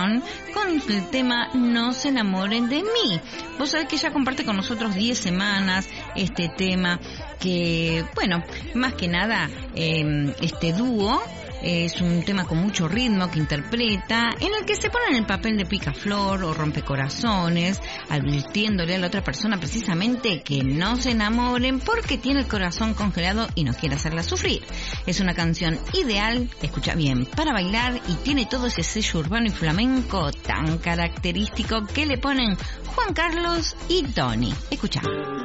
Calderón con el tema No se enamoren de mí. Vos sabés que ella comparte con nosotros 10 semanas este tema que, bueno, más que nada este dúo es un tema con mucho ritmo que interpreta, en el que se pone en el papel de picaflor o rompecorazones, advirtiéndole a la otra persona precisamente que no se enamoren porque tiene el corazón congelado y no quiere hacerla sufrir. Es una canción ideal, escucha bien, para bailar y tiene todo ese sello urbano y flamenco tan característico que le ponen Juan Carlos y Tony. Escucha.